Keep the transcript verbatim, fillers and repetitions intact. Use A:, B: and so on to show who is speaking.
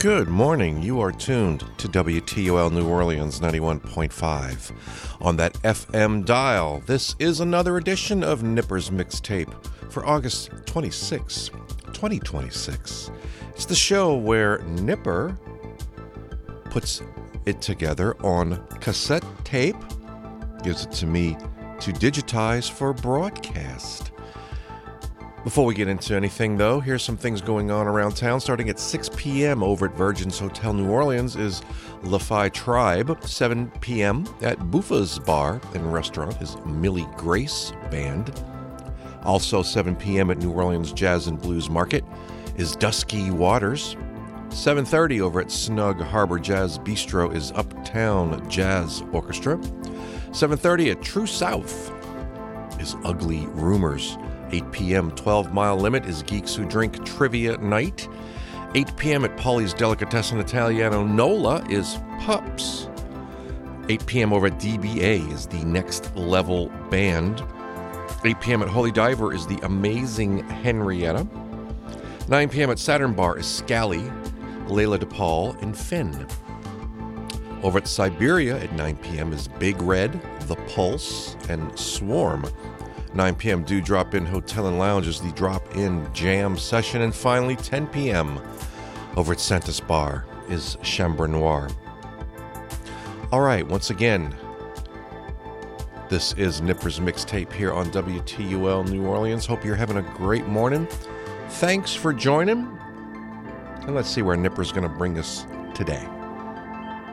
A: Good morning. You are tuned to W T U L New Orleans ninety-one point five on that F M dial. This is another edition of Nipper's Mixtape for August twenty-sixth, twenty twenty-six. It's the show where Nipper puts it together on cassette tape, gives it to me to digitize for broadcast. Before we get into anything, though, here's some things going on around town. Starting at six p.m. over at Virgin's Hotel New Orleans is La-Fi Tribe. seven p.m. at Buffa's Bar and Restaurant is Millie Grace Band. Also seven p.m. at New Orleans Jazz and Blues Market is Dusky Waters. seven thirty over at Snug Harbor Jazz Bistro is Uptown Jazz Orchestra. seven thirty at True South is Ugly Rumors. eight p.m. twelve mile Limit is Geeks Who Drink Trivia Night. eight p.m. at Polly's Delicatessen Italiano Nola is Pups. eight p.m. over at D B A is the Next Level Band. eight p.m. at Holy Diver is the Amazing Henrietta. nine p.m. at Saturn Bar is Scally, Layla DePaul, and Finn. Over at Siberia at nine p.m. is Big Red, The Pulse, and Swarm. nine p.m. Do Drop In Hotel and Lounge is the Drop In Jam Session. And finally, ten p.m. over at Santa's Bar is Chambre Noire. All right, once again, this is Nipper's Mixtape here on W T U L New Orleans. Hope you're having a great morning. Thanks for joining. And let's see where Nipper's going to bring us today.